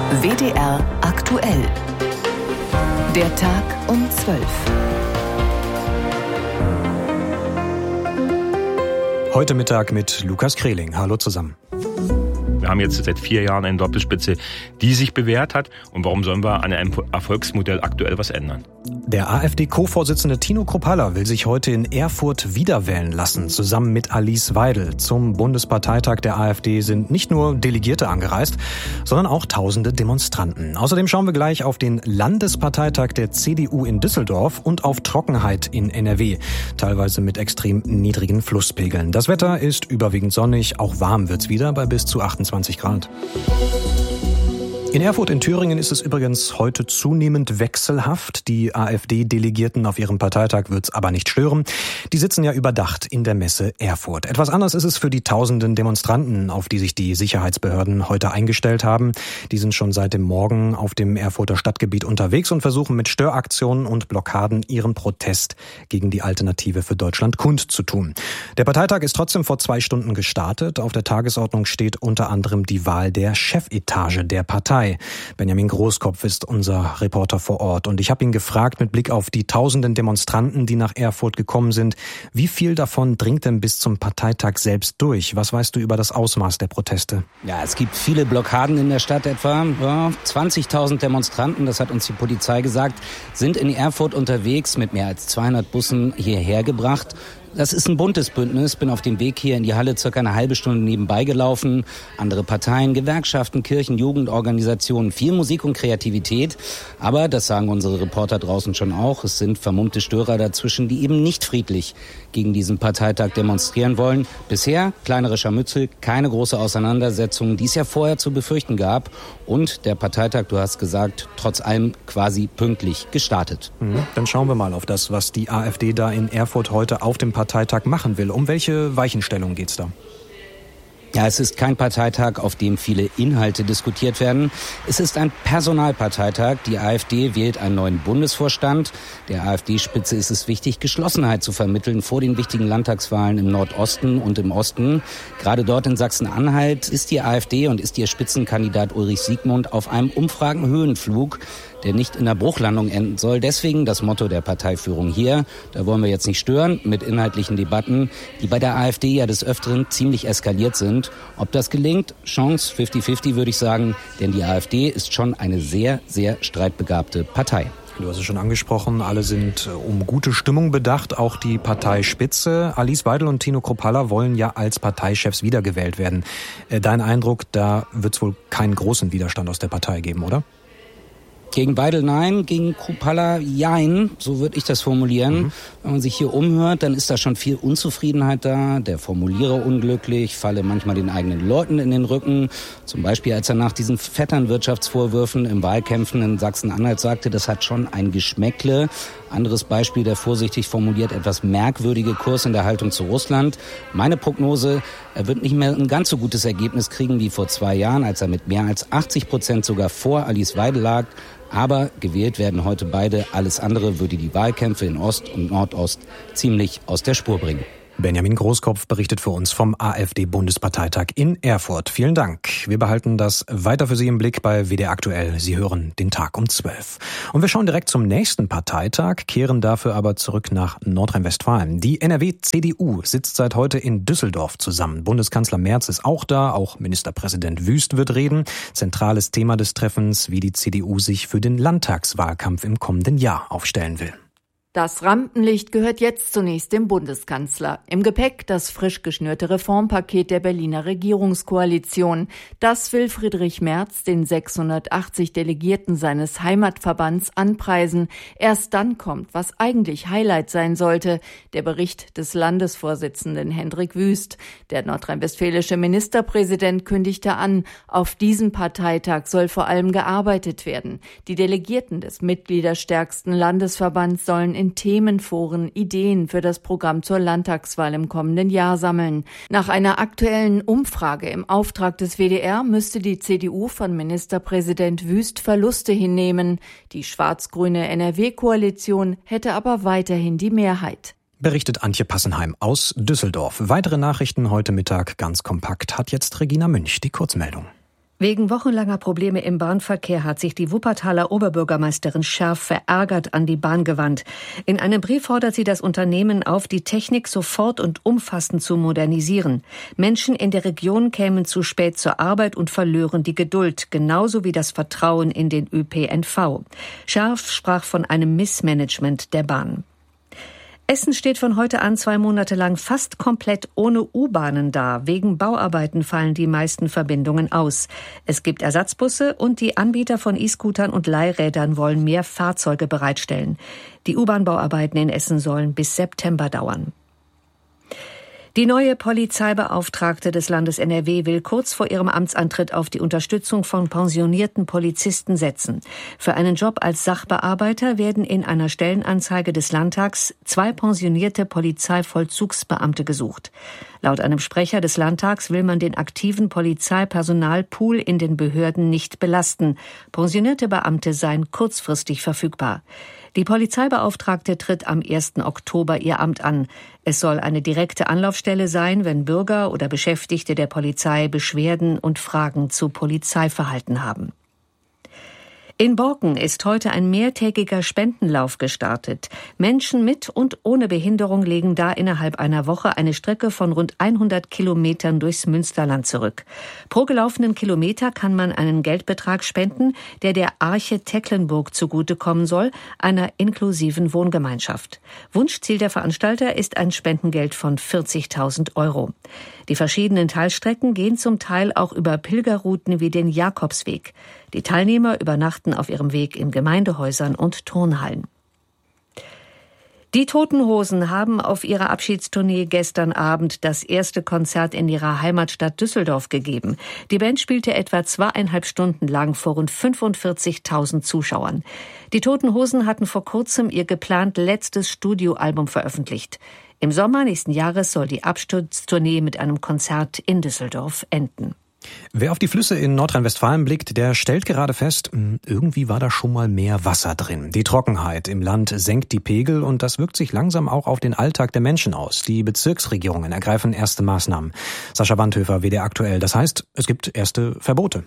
WDR aktuell. Der Tag um 12. Heute Mittag mit Lukas Kreling. Hallo zusammen. Wir haben jetzt seit 4 Jahren eine Doppelspitze, die sich bewährt hat. Und warum sollen wir an einem Erfolgsmodell aktuell was ändern? Der AfD-Co-Vorsitzende Tino Kruppalla will sich heute in Erfurt wiederwählen lassen, zusammen mit Alice Weidel. Zum Bundesparteitag der AfD sind nicht nur Delegierte angereist, sondern auch tausende Demonstranten. Außerdem schauen wir gleich auf den Landesparteitag der CDU in Düsseldorf und auf Trockenheit in NRW, teilweise mit extrem niedrigen Flusspegeln. Das Wetter ist überwiegend sonnig, auch warm wird's wieder bei bis zu 28 Grad. In Erfurt in Thüringen ist es übrigens heute zunehmend wechselhaft. Die AfD-Delegierten auf ihrem Parteitag wird's aber nicht stören. Die sitzen ja überdacht in der Messe Erfurt. Etwas anders ist es für die tausenden Demonstranten, auf die sich die Sicherheitsbehörden heute eingestellt haben. Die sind schon seit dem Morgen auf dem Erfurter Stadtgebiet unterwegs und versuchen mit Störaktionen und Blockaden ihren Protest gegen die Alternative für Deutschland kundzutun. Der Parteitag ist trotzdem vor 2 Stunden gestartet. Auf der Tagesordnung steht unter anderem die Wahl der Chefetage der Partei. Benjamin Großkopf ist unser Reporter vor Ort und ich habe ihn gefragt mit Blick auf die tausenden Demonstranten, die nach Erfurt gekommen sind, wie viel davon dringt denn bis zum Parteitag selbst durch? Was weißt du über das Ausmaß der Proteste? Ja, es gibt viele Blockaden in der Stadt, etwa 20.000 Demonstranten, das hat uns die Polizei gesagt, sind in Erfurt unterwegs, mit mehr als 200 Bussen hierher gebracht. Das ist ein buntes Bündnis. Bin auf dem Weg hier in die Halle circa eine halbe Stunde nebenbei gelaufen. Andere Parteien, Gewerkschaften, Kirchen, Jugendorganisationen, viel Musik und Kreativität. Aber, das sagen unsere Reporter draußen schon auch, es sind vermummte Störer dazwischen, die eben nicht friedlich gegen diesen Parteitag demonstrieren wollen. Bisher kleinere Scharmützel, keine große Auseinandersetzung, die es ja vorher zu befürchten gab. Und der Parteitag, du hast gesagt, trotz allem quasi pünktlich gestartet. Dann schauen wir mal auf das, was die AfD da in Erfurt heute auf dem Parteitag machen will. Um welche Weichenstellung geht's da? Ja, es ist kein Parteitag, auf dem viele Inhalte diskutiert werden. Es ist ein Personalparteitag. Die AfD wählt einen neuen Bundesvorstand. Der AfD-Spitze ist es wichtig, Geschlossenheit zu vermitteln vor den wichtigen Landtagswahlen im Nordosten und im Osten. Gerade dort in Sachsen-Anhalt ist die AfD und ist ihr Spitzenkandidat Ulrich Siegmund auf einem Umfragenhöhenflug, der nicht in der Bruchlandung enden soll. Deswegen das Motto der Parteiführung hier. Da wollen wir jetzt nicht stören mit inhaltlichen Debatten, die bei der AfD ja des Öfteren ziemlich eskaliert sind. Ob das gelingt? Chance 50-50 würde ich sagen, denn die AfD ist schon eine sehr, sehr streitbegabte Partei. Du hast es schon angesprochen, alle sind um gute Stimmung bedacht, auch die Parteispitze. Alice Weidel und Tino Kruppalla wollen ja als Parteichefs wiedergewählt werden. Dein Eindruck, da wird es wohl keinen großen Widerstand aus der Partei geben, oder? Gegen Weidel nein, gegen Kruppalla jein, so würde ich das formulieren. Wenn man sich hier umhört, dann ist da schon viel Unzufriedenheit da. Der Formulierer unglücklich, falle manchmal den eigenen Leuten in den Rücken. Zum Beispiel, als er nach diesen Vetternwirtschaftsvorwürfen im Wahlkämpfen in Sachsen-Anhalt sagte, das hat schon ein Geschmäckle. Anderes Beispiel, der vorsichtig formuliert etwas merkwürdige Kurs in der Haltung zu Russland. Meine Prognose, er wird nicht mehr ein ganz so gutes Ergebnis kriegen wie vor 2 Jahren, als er mit mehr als 80% sogar vor Alice Weidel lag. Aber gewählt werden heute beide. Alles andere würde die Wahlkämpfe in Ost und Nordost ziemlich aus der Spur bringen. Benjamin Großkopf berichtet für uns vom AfD-Bundesparteitag in Erfurt. Vielen Dank. Wir behalten das weiter für Sie im Blick bei WDR aktuell. Sie hören den Tag um 12. Und wir schauen direkt zum nächsten Parteitag, kehren dafür aber zurück nach Nordrhein-Westfalen. Die NRW-CDU sitzt seit heute in Düsseldorf zusammen. Bundeskanzler Merz ist auch da, auch Ministerpräsident Wüst wird reden. Zentrales Thema des Treffens, wie die CDU sich für den Landtagswahlkampf im kommenden Jahr aufstellen will. Das Rampenlicht gehört jetzt zunächst dem Bundeskanzler. Im Gepäck das frisch geschnürte Reformpaket der Berliner Regierungskoalition. Das will Friedrich Merz den 680 Delegierten seines Heimatverbands anpreisen. Erst dann kommt, was eigentlich Highlight sein sollte, der Bericht des Landesvorsitzenden Hendrik Wüst. Der nordrhein-westfälische Ministerpräsident kündigte an, auf diesem Parteitag soll vor allem gearbeitet werden. Die Delegierten des mitgliederstärksten Landesverbands sollen in Themenforen Ideen für das Programm zur Landtagswahl im kommenden Jahr sammeln. Nach einer aktuellen Umfrage im Auftrag des WDR müsste die CDU von Ministerpräsident Wüst Verluste hinnehmen. Die schwarz-grüne NRW-Koalition hätte aber weiterhin die Mehrheit. Berichtet Antje Passenheim aus Düsseldorf. Weitere Nachrichten heute Mittag ganz kompakt hat jetzt Regina Münch, die Kurzmeldung. Wegen wochenlanger Probleme im Bahnverkehr hat sich die Wuppertaler Oberbürgermeisterin Scherf verärgert an die Bahn gewandt. In einem Brief fordert sie das Unternehmen auf, die Technik sofort und umfassend zu modernisieren. Menschen in der Region kämen zu spät zur Arbeit und verlören die Geduld, genauso wie das Vertrauen in den ÖPNV. Scherf sprach von einem Missmanagement der Bahn. Essen steht von heute an 2 Monate lang fast komplett ohne U-Bahnen da. Wegen Bauarbeiten fallen die meisten Verbindungen aus. Es gibt Ersatzbusse und die Anbieter von E-Scootern und Leihrädern wollen mehr Fahrzeuge bereitstellen. Die U-Bahn-Bauarbeiten in Essen sollen bis September dauern. Die neue Polizeibeauftragte des Landes NRW will kurz vor ihrem Amtsantritt auf die Unterstützung von pensionierten Polizisten setzen. Für einen Job als Sachbearbeiter werden in einer Stellenanzeige des Landtags 2 pensionierte Polizeivollzugsbeamte gesucht. Laut einem Sprecher des Landtags will man den aktiven Polizeipersonalpool in den Behörden nicht belasten. Pensionierte Beamte seien kurzfristig verfügbar. Die Polizeibeauftragte tritt am 1. Oktober ihr Amt an. Es soll eine direkte Anlaufstelle sein, wenn Bürger oder Beschäftigte der Polizei Beschwerden und Fragen zu Polizeiverhalten haben. In Borken ist heute ein mehrtägiger Spendenlauf gestartet. Menschen mit und ohne Behinderung legen da innerhalb einer Woche eine Strecke von rund 100 Kilometern durchs Münsterland zurück. Pro gelaufenen Kilometer kann man einen Geldbetrag spenden, der Arche Tecklenburg zugutekommen soll, einer inklusiven Wohngemeinschaft. Wunschziel der Veranstalter ist ein Spendengeld von 40.000 €. Die verschiedenen Teilstrecken gehen zum Teil auch über Pilgerrouten wie den Jakobsweg. Die Teilnehmer übernachten auf ihrem Weg in Gemeindehäusern und Turnhallen. Die Toten Hosen haben auf ihrer Abschiedstournee gestern Abend das erste Konzert in ihrer Heimatstadt Düsseldorf gegeben. Die Band spielte etwa 2,5 Stunden lang vor rund 45.000 Zuschauern. Die Toten Hosen hatten vor kurzem ihr geplant letztes Studioalbum veröffentlicht. Im Sommer nächsten Jahres soll die Abschiedstournee mit einem Konzert in Düsseldorf enden. Wer auf die Flüsse in Nordrhein-Westfalen blickt, der stellt gerade fest, irgendwie war da schon mal mehr Wasser drin. Die Trockenheit im Land senkt die Pegel und das wirkt sich langsam auch auf den Alltag der Menschen aus. Die Bezirksregierungen ergreifen erste Maßnahmen. Sascha Wandhöfer, WDR aktuell. Das heißt, es gibt erste Verbote.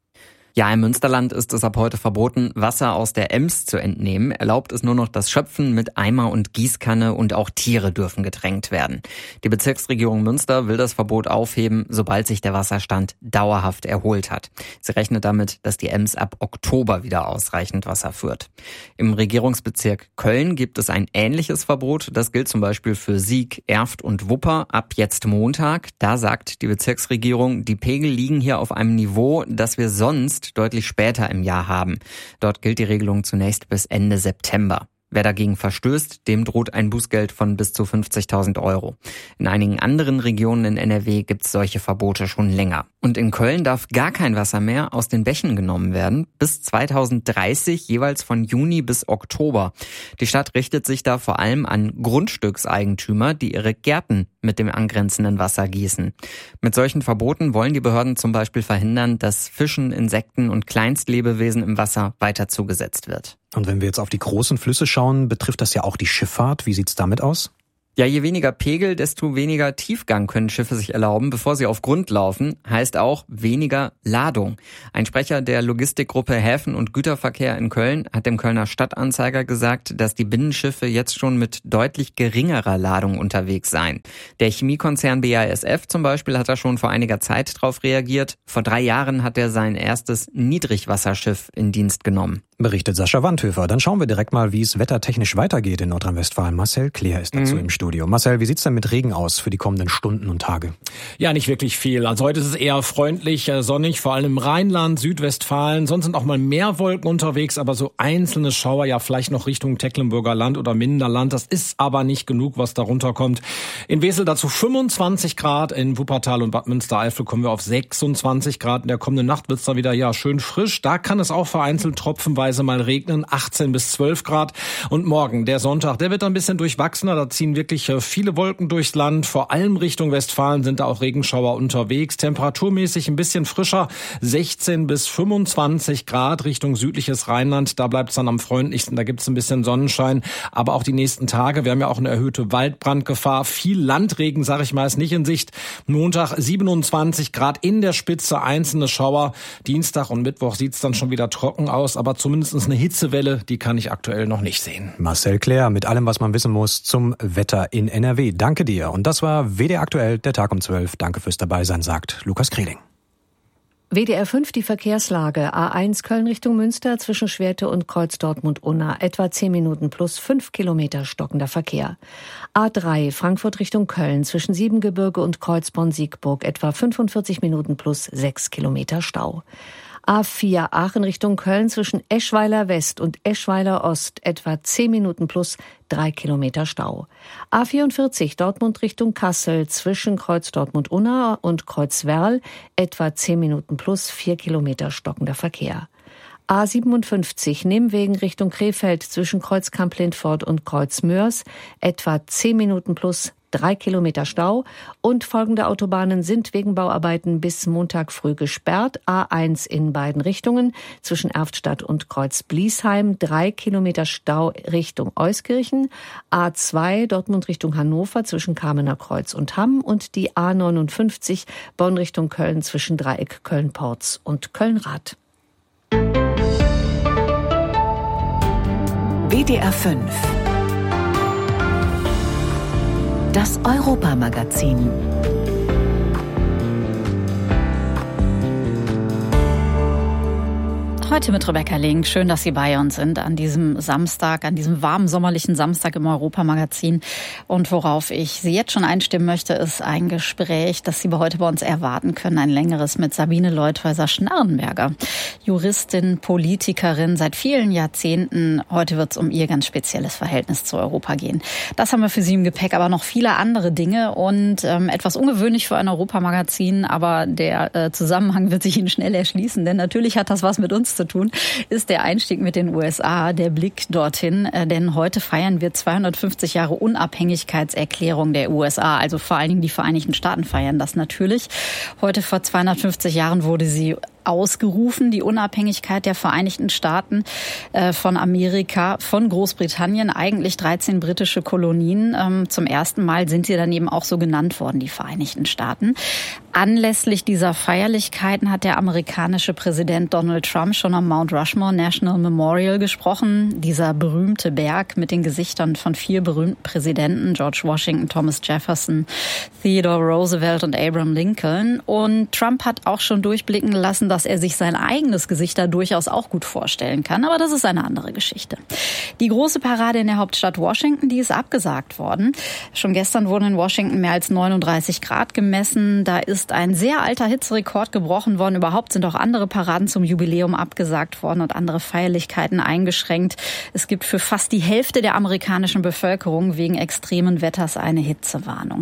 Ja, im Münsterland ist es ab heute verboten, Wasser aus der Ems zu entnehmen. Erlaubt ist nur noch das Schöpfen mit Eimer und Gießkanne und auch Tiere dürfen getränkt werden. Die Bezirksregierung Münster will das Verbot aufheben, sobald sich der Wasserstand dauerhaft erholt hat. Sie rechnet damit, dass die Ems ab Oktober wieder ausreichend Wasser führt. Im Regierungsbezirk Köln gibt es ein ähnliches Verbot. Das gilt zum Beispiel für Sieg, Erft und Wupper ab jetzt Montag. Da sagt die Bezirksregierung, die Pegel liegen hier auf einem Niveau, das wir sonst deutlich später im Jahr haben. Dort gilt die Regelung zunächst bis Ende September. Wer dagegen verstößt, dem droht ein Bußgeld von bis zu 50.000 €. In einigen anderen Regionen in NRW gibt es solche Verbote schon länger. Und in Köln darf gar kein Wasser mehr aus den Bächen genommen werden, bis 2030 jeweils von Juni bis Oktober. Die Stadt richtet sich da vor allem an Grundstückseigentümer, die ihre Gärten mit dem angrenzenden Wasser gießen. Mit solchen Verboten wollen die Behörden zum Beispiel verhindern, dass Fischen, Insekten und Kleinstlebewesen im Wasser weiter zugesetzt wird. Und wenn wir jetzt auf die großen Flüsse schauen, betrifft das ja auch die Schifffahrt. Wie sieht's damit aus? Ja, je weniger Pegel, desto weniger Tiefgang können Schiffe sich erlauben, bevor sie auf Grund laufen. Heißt auch weniger Ladung. Ein Sprecher der Logistikgruppe Häfen und Güterverkehr in Köln hat dem Kölner Stadtanzeiger gesagt, dass die Binnenschiffe jetzt schon mit deutlich geringerer Ladung unterwegs seien. Der Chemiekonzern BASF zum Beispiel hat da schon vor einiger Zeit drauf reagiert. Vor 3 Jahren hat er sein erstes Niedrigwasserschiff in Dienst genommen. Berichtet Sascha Wandhöfer. Dann schauen wir direkt mal, wie es wettertechnisch weitergeht in Nordrhein-Westfalen. Marcel Kleer ist dazu im Studio. Marcel, wie sieht's denn mit Regen aus für die kommenden Stunden und Tage? Ja, nicht wirklich viel. Also heute ist es eher freundlich, sonnig, vor allem im Rheinland, Südwestfalen. Sonst sind auch mal mehr Wolken unterwegs, aber so einzelne Schauer, ja vielleicht noch Richtung Tecklenburger Land oder Minderland. Das ist aber nicht genug, was darunter kommt. In Wesel dazu 25 Grad, in Wuppertal und Bad Münstereifel kommen wir auf 26 Grad. In der kommenden Nacht wird's dann wieder schön frisch. Da kann es auch vereinzelt tropfenweise teilweise mal regnen, 18 bis 12 Grad. Und morgen, der Sonntag, der wird ein bisschen durchwachsener. Da ziehen wirklich viele Wolken durchs Land. Vor allem Richtung Westfalen sind da auch Regenschauer unterwegs. Temperaturmäßig ein bisschen frischer, 16 bis 25 Grad Richtung südliches Rheinland. Da bleibt es dann am freundlichsten. Da gibt es ein bisschen Sonnenschein. Aber auch die nächsten Tage, wir haben ja auch eine erhöhte Waldbrandgefahr. Viel Landregen, sage ich mal, ist nicht in Sicht. Montag 27 Grad in der Spitze, einzelne Schauer. Dienstag und Mittwoch sieht es dann schon wieder trocken aus, aber zumindest eine Hitzewelle, die kann ich aktuell noch nicht sehen. Marcel Claire mit allem, was man wissen muss zum Wetter in NRW. Danke dir. Und das war WDR aktuell, der Tag um 12. Danke fürs Dabeisein, sagt Lukas Kreling. WDR 5, die Verkehrslage. A1 Köln Richtung Münster zwischen Schwerte und Kreuz Dortmund-Unna. Etwa 10 Minuten plus 5 Kilometer stockender Verkehr. A3 Frankfurt Richtung Köln zwischen Siebengebirge und Kreuz Bonn-Siegburg. Etwa 45 Minuten plus 6 Kilometer Stau. A4 Aachen Richtung Köln zwischen Eschweiler West und Eschweiler Ost. Etwa 10 Minuten plus 3 Kilometer Stau. A44 Dortmund Richtung Kassel zwischen Kreuz Dortmund-Unna und Kreuz Werl. Etwa 10 Minuten plus 4 Kilometer stockender Verkehr. A57 Nimwegen Richtung Krefeld zwischen Kreuz Kamp-Lindfort und Kreuz Mörs. Etwa 10 Minuten plus 3 Kilometer Stau und folgende Autobahnen sind wegen Bauarbeiten bis Montag früh gesperrt. A1 in beiden Richtungen zwischen Erftstadt und Kreuz Bliesheim, 3 Kilometer Stau Richtung Euskirchen. A2 Dortmund Richtung Hannover zwischen Kamener Kreuz und Hamm und die A59 Bonn Richtung Köln zwischen Dreieck Köln-Porz und Köln-Rath. WDR 5. Das Europa-Magazin. Heute mit Rebecca Link. Schön, dass Sie bei uns sind an diesem Samstag, an diesem warmen sommerlichen Samstag im Europa-Magazin. Und worauf ich Sie jetzt schon einstimmen möchte, ist ein Gespräch, das Sie heute bei uns erwarten können. Ein längeres mit Sabine Leuthäuser-Schnarrenberger. Juristin, Politikerin seit vielen Jahrzehnten. Heute wird es um ihr ganz spezielles Verhältnis zu Europa gehen. Das haben wir für Sie im Gepäck, aber noch viele andere Dinge. Und etwas ungewöhnlich für ein Europa-Magazin, aber der Zusammenhang wird sich Ihnen schnell erschließen. Denn natürlich hat das was mit uns zu tun, ist der Einstieg mit den USA, der Blick dorthin. Denn heute feiern wir 250 Jahre Unabhängigkeitserklärung der USA. Also vor allen Dingen die Vereinigten Staaten feiern das natürlich. Heute vor 250 Jahren wurde sie ausgerufen, die Unabhängigkeit der Vereinigten Staaten von Amerika, von Großbritannien, eigentlich 13 britische Kolonien. Zum ersten Mal sind sie dann eben auch so genannt worden, die Vereinigten Staaten. Anlässlich dieser Feierlichkeiten hat der amerikanische Präsident Donald Trump schon am Mount Rushmore National Memorial gesprochen. Dieser berühmte Berg mit den Gesichtern von 4 berühmten Präsidenten, George Washington, Thomas Jefferson, Theodore Roosevelt und Abraham Lincoln. Und Trump hat auch schon durchblicken lassen, dass er sich sein eigenes Gesicht da durchaus auch gut vorstellen kann. Aber das ist eine andere Geschichte. Die große Parade in der Hauptstadt Washington, die ist abgesagt worden. Schon gestern wurden in Washington mehr als 39 Grad gemessen. Da ist ein sehr alter Hitzerekord gebrochen worden. Überhaupt sind auch andere Paraden zum Jubiläum abgesagt worden und andere Feierlichkeiten eingeschränkt. Es gibt für fast die Hälfte der amerikanischen Bevölkerung wegen extremen Wetters eine Hitzewarnung.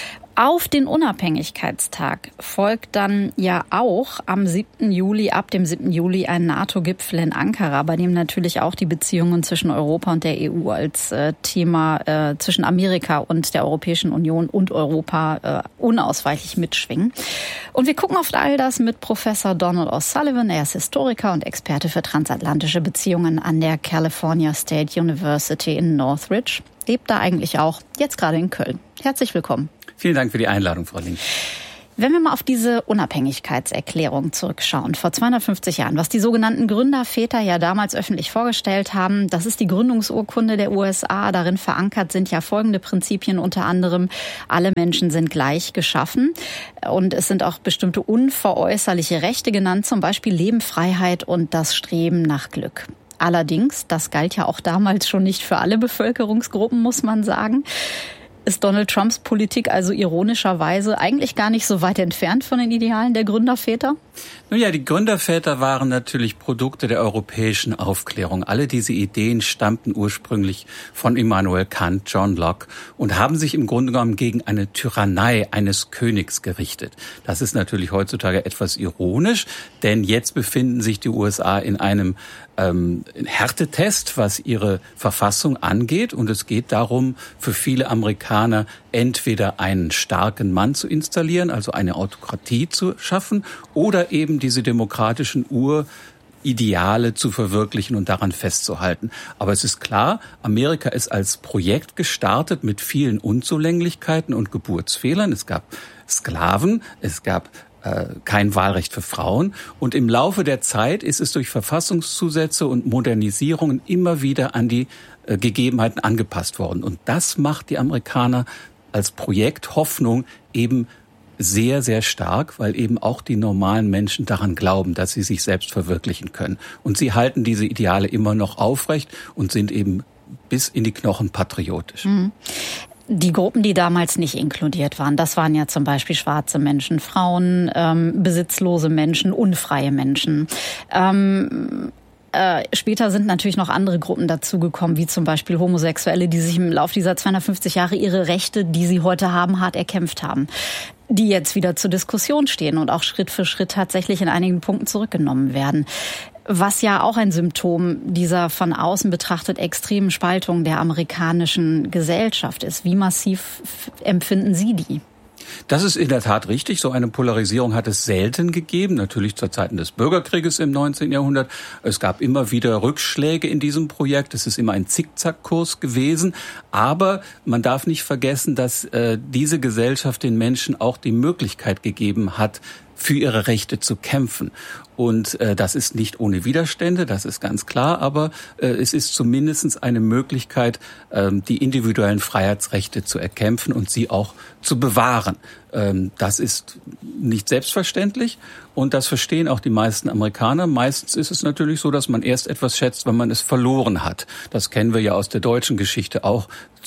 Auf den Unabhängigkeitstag folgt dann ja auch am 7. Juli, ab dem 7. Juli ein NATO-Gipfel in Ankara, bei dem natürlich auch die Beziehungen zwischen Europa und der EU als Thema zwischen Amerika und der Europäischen Union und Europa unausweichlich mitschwingen. Und wir gucken auf all das mit Professor Donald O'Sullivan. Er ist Historiker und Experte für transatlantische Beziehungen an der California State University in Northridge. Lebt da eigentlich auch, jetzt gerade in Köln. Herzlich willkommen. Vielen Dank für die Einladung, Frau Link. Wenn wir mal auf diese Unabhängigkeitserklärung zurückschauen, vor 250 Jahren, was die sogenannten Gründerväter ja damals öffentlich vorgestellt haben, das ist die Gründungsurkunde der USA. Darin verankert sind ja folgende Prinzipien, unter anderem, alle Menschen sind gleich geschaffen. Und es sind auch bestimmte unveräußerliche Rechte genannt, zum Beispiel Leben, Freiheit und das Streben nach Glück. Allerdings, das galt ja auch damals schon nicht für alle Bevölkerungsgruppen, muss man sagen. Ist Donald Trumps Politik also ironischerweise eigentlich gar nicht so weit entfernt von den Idealen der Gründerväter? Nun ja, die Gründerväter waren natürlich Produkte der europäischen Aufklärung. Alle diese Ideen stammten ursprünglich von Immanuel Kant, John Locke und haben sich im Grunde genommen gegen eine Tyrannei eines Königs gerichtet. Das ist natürlich heutzutage etwas ironisch, denn jetzt befinden sich die USA in einem Härtetest, was ihre Verfassung angeht. Und es geht darum, für viele Amerikaner entweder einen starken Mann zu installieren, also eine Autokratie zu schaffen, oder eben diese demokratischen Urideale zu verwirklichen und daran festzuhalten. Aber es ist klar, Amerika ist als Projekt gestartet mit vielen Unzulänglichkeiten und Geburtsfehlern. Es gab Sklaven, es gab kein Wahlrecht für Frauen. Und im Laufe der Zeit ist es durch Verfassungszusätze und Modernisierungen immer wieder an die Gegebenheiten angepasst worden. Und das macht die Amerikaner als Projekt Hoffnung eben sehr, sehr stark, weil eben auch die normalen Menschen daran glauben, dass sie sich selbst verwirklichen können. Und sie halten diese Ideale immer noch aufrecht und sind eben bis in die Knochen patriotisch. Mhm. Die Gruppen, die damals nicht inkludiert waren, das waren ja zum Beispiel schwarze Menschen, Frauen, besitzlose Menschen, unfreie Menschen. Später sind natürlich noch andere Gruppen dazugekommen, wie zum Beispiel Homosexuelle, die sich im Laufe dieser 250 Jahre ihre Rechte, die sie heute haben, hart erkämpft haben, die jetzt wieder zur Diskussion stehen und auch Schritt für Schritt tatsächlich in einigen Punkten zurückgenommen werden. Was ja auch ein Symptom dieser von außen betrachtet extremen Spaltung der amerikanischen Gesellschaft ist. Wie massiv empfinden Sie die? Das ist in der Tat richtig. So eine Polarisierung hat es selten gegeben. Natürlich zu Zeiten des Bürgerkrieges im 19. Jahrhundert. Es gab immer wieder Rückschläge in diesem Projekt. Es ist immer ein Zickzackkurs gewesen. Aber man darf nicht vergessen, dass diese Gesellschaft den Menschen auch die Möglichkeit gegeben hat, für ihre Rechte zu kämpfen. Und das ist nicht ohne Widerstände, das ist ganz klar, aber es ist zumindest eine Möglichkeit, die individuellen Freiheitsrechte zu erkämpfen und sie auch zu bewahren. Das ist nicht selbstverständlich und das verstehen auch die meisten Amerikaner. Meistens ist es natürlich so, dass man erst etwas schätzt, wenn man es verloren hat. Das kennen wir ja aus der deutschen Geschichte auch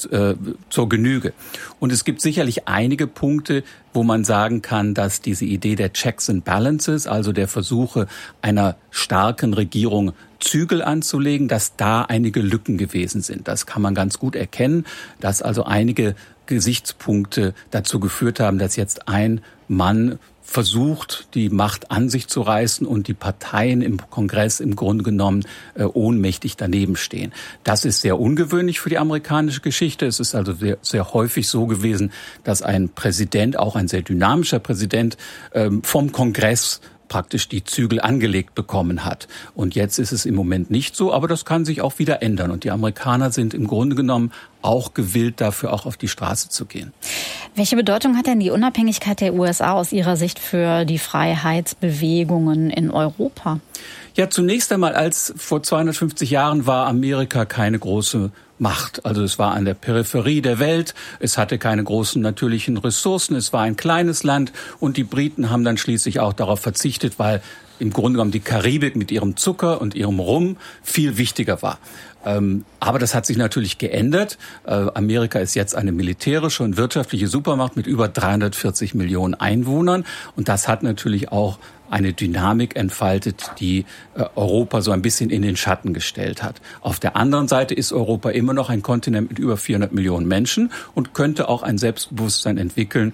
zur Genüge. Und es gibt sicherlich einige Punkte, wo man sagen kann, dass diese Idee der Checks and Balances, also der Versuche einer starken Regierung Zügel anzulegen, dass da einige Lücken gewesen sind. Das kann man ganz gut erkennen, dass also einige Gesichtspunkte dazu geführt haben, dass jetzt ein Mann versucht, die Macht an sich zu reißen und die Parteien im Kongress im Grunde genommen ohnmächtig daneben stehen. Das ist sehr ungewöhnlich für die amerikanische Geschichte. Es ist also sehr, sehr häufig so gewesen, dass ein Präsident, auch ein sehr dynamischer Präsident, vom Kongress praktisch die Zügel angelegt bekommen hat. Und jetzt ist es im Moment nicht so, aber das kann sich auch wieder ändern. Und die Amerikaner sind im Grunde genommen auch gewillt, dafür auch auf die Straße zu gehen. Welche Bedeutung hat denn die Unabhängigkeit der USA aus Ihrer Sicht für die Freiheitsbewegungen in Europa? Ja, zunächst einmal, als vor 250 Jahren war Amerika keine große Macht. Also es war an der Peripherie der Welt, es hatte keine großen natürlichen Ressourcen, es war ein kleines Land und die Briten haben dann schließlich auch darauf verzichtet, weil im Grunde genommen die Karibik mit ihrem Zucker und ihrem Rum viel wichtiger war. Aber das hat sich natürlich geändert. Amerika ist jetzt eine militärische und wirtschaftliche Supermacht mit über 340 Millionen Einwohnern und das hat natürlich auch eine Dynamik entfaltet, die Europa so ein bisschen in den Schatten gestellt hat. Auf der anderen Seite ist Europa immer noch ein Kontinent mit über 400 Millionen Menschen und könnte auch ein Selbstbewusstsein entwickeln,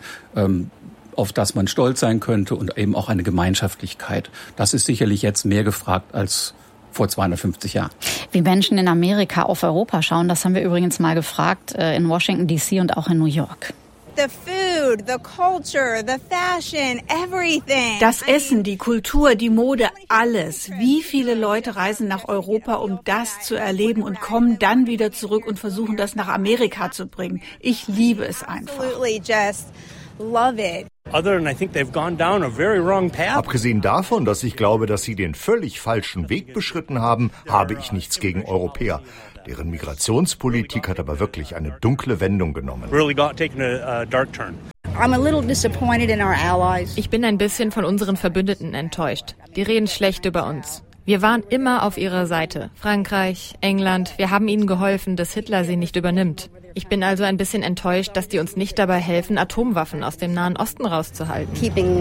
auf das man stolz sein könnte und eben auch eine Gemeinschaftlichkeit. Das ist sicherlich jetzt mehr gefragt als vor 250 Jahren. Wie Menschen in Amerika auf Europa schauen, das haben wir übrigens mal gefragt in Washington D.C. und auch in New York. The food, the culture, the fashion, everything. Das Essen, die Kultur, die Mode, alles. Wie viele Leute reisen nach Europa, um das zu erleben und kommen dann wieder zurück und versuchen, das nach Amerika zu bringen. Ich liebe es einfach. Love it. Abgesehen davon, dass ich glaube, dass sie den völlig falschen Weg beschritten haben, habe ich nichts gegen Europäer. Deren Migrationspolitik hat aber wirklich eine dunkle Wendung genommen. Ich bin ein bisschen von unseren Verbündeten enttäuscht. Die reden schlecht über uns. Wir waren immer auf ihrer Seite. Frankreich, England, wir haben ihnen geholfen, dass Hitler sie nicht übernimmt. Ich bin also ein bisschen enttäuscht, dass die uns nicht dabei helfen, Atomwaffen aus dem Nahen Osten rauszuhalten.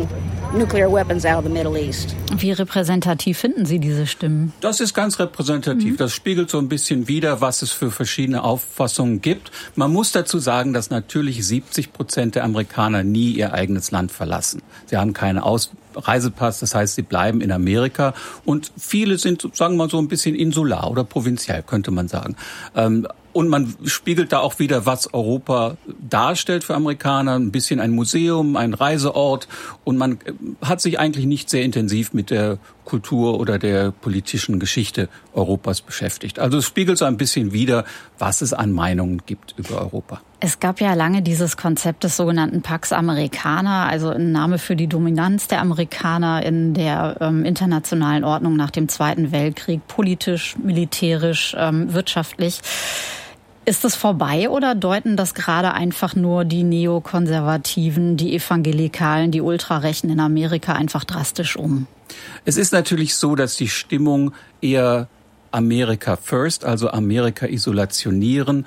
Wie repräsentativ finden Sie diese Stimmen? Das ist ganz repräsentativ. Das spiegelt so ein bisschen wider, was es für verschiedene Auffassungen gibt. Man muss dazu sagen, dass natürlich 70% der Amerikaner nie ihr eigenes Land verlassen. Sie haben keinen Reisepass, das heißt, sie bleiben in Amerika. Und viele sind, sagen wir mal, so ein bisschen insular oder provinziell, könnte man sagen. Und man spiegelt da auch wieder, was Europa darstellt für Amerikaner. Ein bisschen ein Museum, ein Reiseort. Und man hat sich eigentlich nicht sehr intensiv mit der Kultur oder der politischen Geschichte Europas beschäftigt. Also es spiegelt so ein bisschen wider, was es an Meinungen gibt über Europa. Es gab ja lange dieses Konzept des sogenannten Pax Americana, also ein Name für die Dominanz der Amerikaner in der internationalen Ordnung nach dem Zweiten Weltkrieg, politisch, militärisch, wirtschaftlich. Ist es vorbei oder deuten das gerade einfach nur die Neokonservativen, die Evangelikalen, die Ultrarechten in Amerika einfach drastisch um? Es ist natürlich so, dass die Stimmung eher America first, also Amerika isolationieren,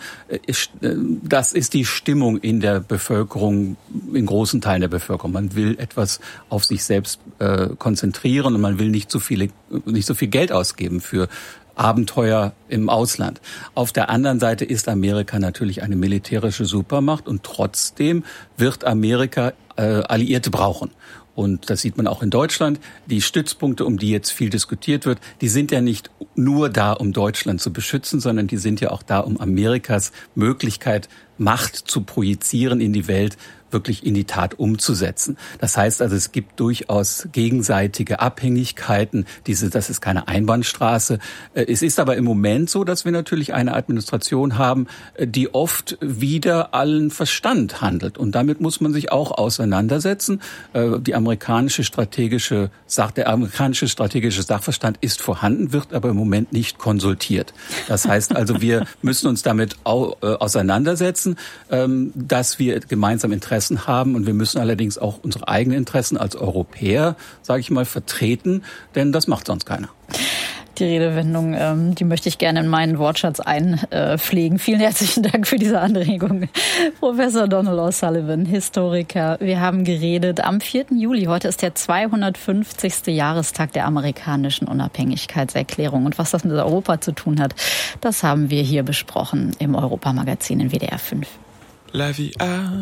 das ist die Stimmung in der Bevölkerung, in großen Teilen der Bevölkerung. Man will etwas auf sich selbst konzentrieren und man will nicht so viel Geld ausgeben für Abenteuer im Ausland. Auf der anderen Seite ist Amerika natürlich eine militärische Supermacht und trotzdem wird Amerika Alliierte brauchen. Und das sieht man auch in Deutschland. Die Stützpunkte, um die jetzt viel diskutiert wird, die sind ja nicht nur da, um Deutschland zu beschützen, sondern die sind ja auch da, um Amerikas Möglichkeit, Macht zu projizieren in die Welt, wirklich in die Tat umzusetzen. Das heißt also, es gibt durchaus gegenseitige Abhängigkeiten. Das ist keine Einbahnstraße. Es ist aber im Moment so, dass wir natürlich eine Administration haben, die oft wider allen Verstand handelt. Und damit muss man sich auch auseinandersetzen. Der amerikanische strategische Sachverstand ist vorhanden, wird aber im Moment nicht konsultiert. Das heißt also, wir müssen uns damit auseinandersetzen, dass wir gemeinsam Interessen haben und wir müssen allerdings auch unsere eigenen Interessen als Europäer, sage ich mal, vertreten, denn das macht sonst keiner. Die Redewendung, die möchte ich gerne in meinen Wortschatz einpflegen. Vielen herzlichen Dank für diese Anregung. Professor Donald O'Sullivan, Historiker. Wir haben geredet am 4. Juli. Heute ist der 250. Jahrestag der amerikanischen Unabhängigkeitserklärung. Und was das mit Europa zu tun hat, das haben wir hier besprochen im Europa-Magazin in WDR 5.